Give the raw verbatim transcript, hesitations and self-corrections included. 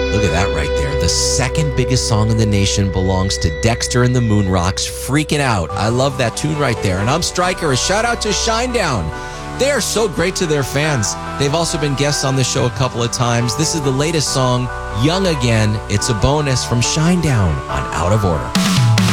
Look at that right there. The second biggest song in the nation belongs to Dexter and the Moon Rocks, Freaking Out. I love that tune right there. And I'm Stryker. A shout out to Shinedown. They are so great to their fans. They've also been guests on the show a couple of times. This is the latest song, Young Again. It's a bonus from Shinedown on Out of Order.